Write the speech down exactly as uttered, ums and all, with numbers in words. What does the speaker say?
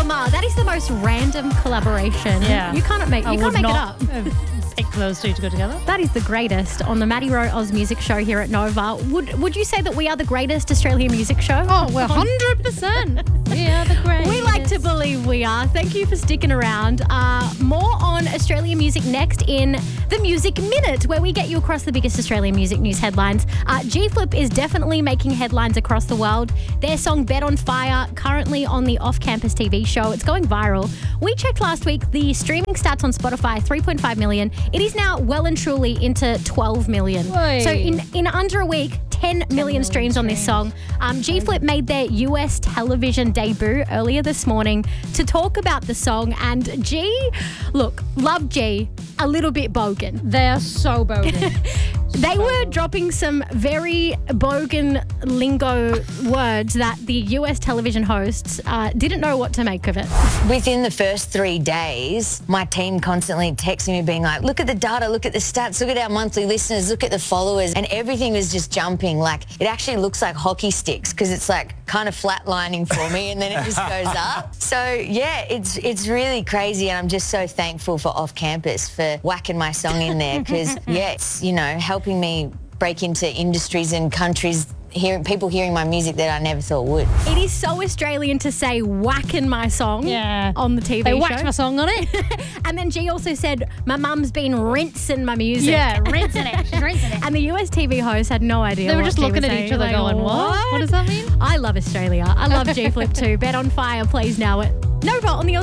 Mama. That is the most random collaboration. Yeah. You can't make, I you can't would make it not up. have picked those two to go together. That is the greatest on the Maddie Rowe Oz Music Show here at Nova. Would Would you say that we are the greatest Australian music show? Oh, well, one hundred percent. We are the greatest. We like to believe we are. Thank you for sticking around. Uh, more on Australian music next in the Music Minute, where we get you across the biggest Australian music news headlines. Uh, G-Flip is definitely making headlines across the world. Their song Bet on Fire, currently on the off-campus T V show. It's going viral. We checked last week the streaming stats on Spotify, three point five million. It is now well and truly into twelve million. Oi. So in, in under a week, ten million streams on this song. Um, G-Flip made their U S television debut earlier this morning to talk about the song. And G, look, love G, a little bit bogan. They are so bogan. They were dropping some very bogan lingo words that the U S television hosts uh, didn't know what to make of it. Within the first three days, my team constantly texting me being like, look at the data, look at the stats, look at our monthly listeners, look at the followers, and everything was just jumping. Like, it actually looks like hockey sticks because it's like kind of flatlining for me and then it just goes up. So yeah, it's it's really crazy, and I'm just so thankful for Off Campus for whacking my song in there because yeah, it's, you know, helping me break into industries and countries, hearing people hearing my music that I never thought would. It is so Australian to say whacking my song Yeah. on the T V They show. whacked my song on it. And then G also said, my mum's been rinsing my music. Yeah, rinsing it. She's rinsing it. And the U S T V host had no idea They were what just G looking was at saying. each other Like, going, what? What does that mean? I love Australia. I love G-Flip too. Bet on Fire plays now at Nova on the